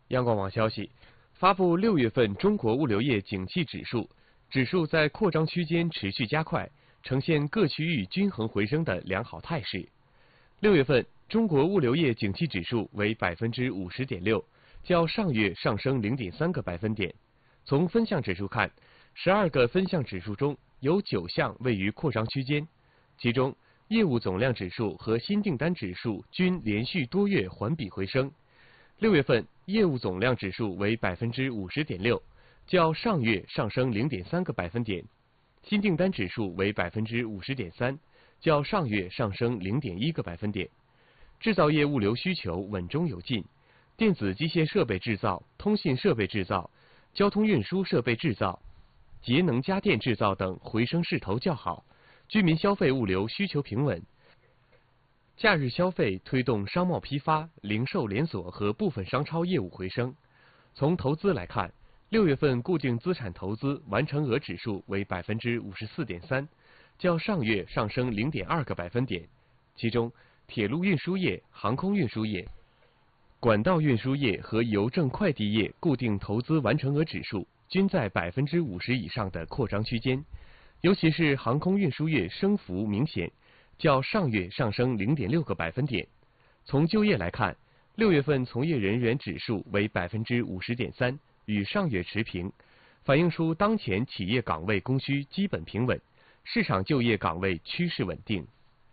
央广网消息，发布6月份中国物流业景气指数，指数在扩张区间持续加快，呈现各区域均衡回升的良好态势。6月份中国物流业景气指数为50.6%，较上月上升0.3个百分点。从分项指数看，12个分项指数中有9项位于扩张区间，其中业务总量指数和新订单指数均连续多月环比回升。6月份业务总量指数为50.6%，较上月上升0.3个百分点；新订单指数为50.3%，较上月上升0.1个百分点。制造业物流需求稳中有进，电子机械设备制造、通信设备制造、交通运输设备制造、节能家电制造等回升势头较好，居民消费物流需求平稳。假日消费推动商贸批发、零售连锁和部分商超业务回升。从投资来看，6月份固定资产投资完成额指数为54.3%，较上月上升0.2个百分点。其中，铁路运输业、航空运输业、管道运输业和邮政快递业固定投资完成额指数均在50%以上的扩张区间，尤其是航空运输业升幅明显，较上月上升0.6个百分点。从就业来看，6月份从业人员指数为50.3%，与上月持平，反映出当前企业岗位供需基本平稳，市场就业岗位趋势稳定。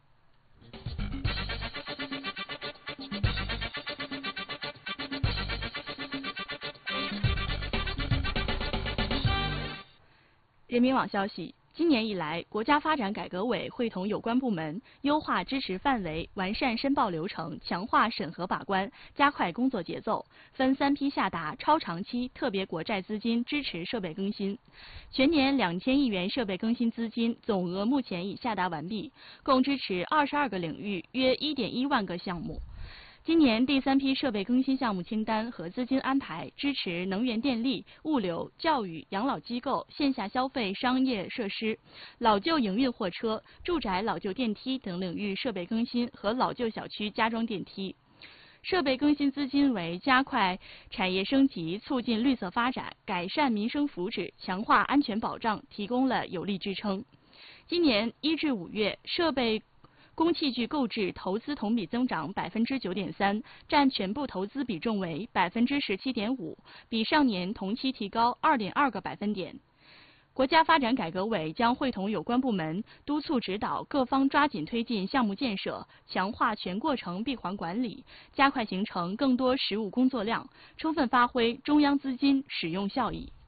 人民网消息，今年以来，国家发展改革委会同有关部门优化支持范围，完善申报流程，强化审核把关，加快工作节奏，分3批下达超长期特别国债资金支持设备更新。全年2000亿元设备更新资金总额目前已下达完毕，共支持22个领域，约1.1万个项目。今年第3批设备更新项目清单和资金安排支持能源电力、物流、教育、养老机构、线下消费商业设施、老旧营运货车、住宅老旧电梯等领域设备更新和老旧小区加装电梯。设备更新资金为加快产业升级、促进绿色发展、改善民生福祉、强化安全保障提供了有力支撑。今年1至5月，设备工器具购置投资同比增长9.3%，占全部投资比重为17.5%，比上年同期提高2.2个百分点。国家发展改革委将会同有关部门督促指导各方抓紧推进项目建设，强化全过程闭环管理，加快形成更多实务工作量，充分发挥中央资金使用效益。